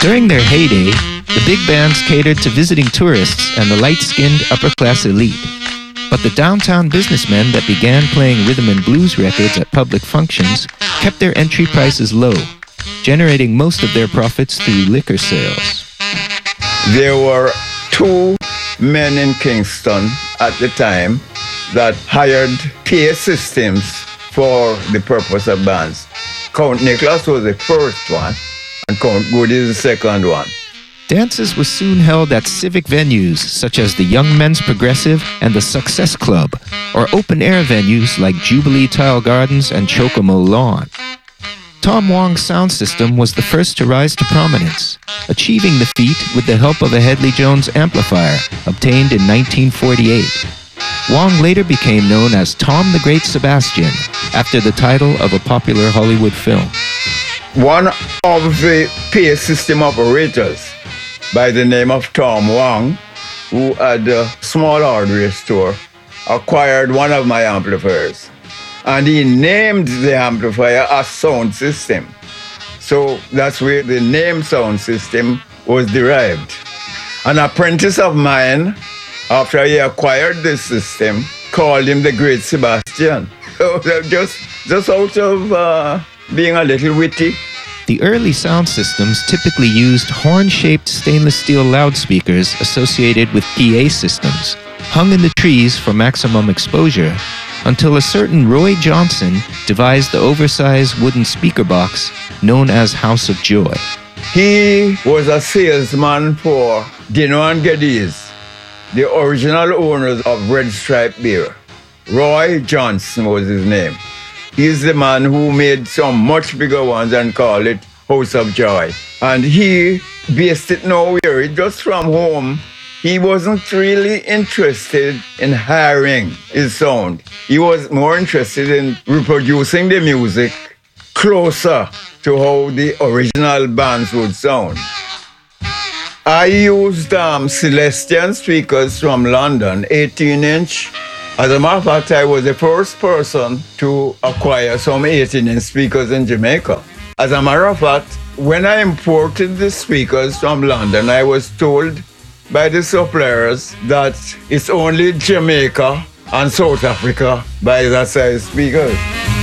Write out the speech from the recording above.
During their heyday, the big bands catered to visiting tourists and the light-skinned upper-class elite. But the downtown businessmen that began playing rhythm and blues records at public functions kept their entry prices low, generating most of their profits through liquor sales. There were two men in Kingston at the time that hired PA systems for the purpose of bands. Count Nicholas was the first one, and Count Good is the second one. Dances were soon held at civic venues such as the Young Men's Progressive and the Success Club, or open-air venues like Jubilee Tile Gardens and Chocomo Lawn. Tom Wong's sound system was the first to rise to prominence, achieving the feat with the help of a Hedley Jones amplifier obtained in 1948. Wong later became known as Tom the Great Sebastian, after the title of a popular Hollywood film. One of the PA system operators by the name of Tom Wong, who had a small hardware store, acquired one of my amplifiers. And he named the amplifier as Sound System. So that's where the name Sound System was derived. An apprentice of mine, after he acquired this system, called him the Great Sebastian. So just out of being a little witty. The early sound systems typically used horn-shaped stainless steel loudspeakers associated with PA systems, hung in the trees for maximum exposure, until a certain Roy Johnson devised the oversized wooden speaker box known as House of Joy. He was a salesman for Dino and Geddes, the original owners of Red Stripe Beer. Roy Johnson was his name. He's the man who made some much bigger ones and called it House of Joy. And he based it nowhere, just from home. He wasn't really interested in hiring his sound. He was more interested in reproducing the music closer to how the original bands would sound. I used Celestian speakers from London, 18-inch. As a matter of fact, I was the first person to acquire some 18-inch speakers in Jamaica. As a matter of fact, when I imported the speakers from London, I was told by the suppliers that it's only Jamaica and South Africa buy that size speakers.